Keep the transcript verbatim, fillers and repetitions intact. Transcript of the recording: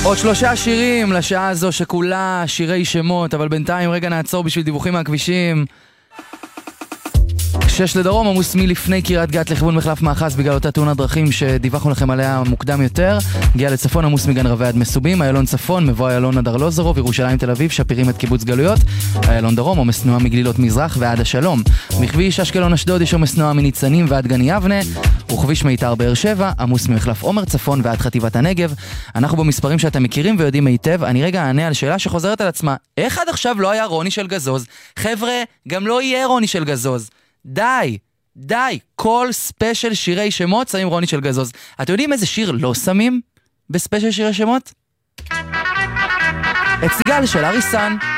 עוד שלושה שירים לשעה הזו שכולה שירי שמות, אבל בינתיים רגע נעצור בשביל דיווחים מהכבישים. שש לדרום עמוס מלפני קריית גת לכיוון מחלף מאחז בגלל אותה תאונת דרכים שדיווחנו לכם עליה מוקדם יותר. הגיע לצפון עמוס מגן רבי עד מסובים, איילון צפון מבוא איילון עד ארלוזורוב, ירושלים תל אביב שפירים את קיבוץ גלויות, איילון דרום עומס תנועה מגלילות מזרח ועד השלום, בכביש אשקלון אשדוד יש עומס תנועה מניצנים ועד גן יבנה, וכביש מיתר באר שבע עמוס ממחלף עומר צפון ועד חטיבת הנגב. אנחנו במספרים שאתם מכירים ויודעים היטב. אני רגע אענה על שאלה שחוזרת על עצמה, איך עד עכשיו לא היה רוני של גזוז? חבר'ה, גם לא יהיה רוני של גזוז. די, די, כל ספיישל שירי שמות שמים רוני של גזוז. אתם יודעים איזה שיר לא שמים בספיישל שירי שמות? את סיגל של אריסן.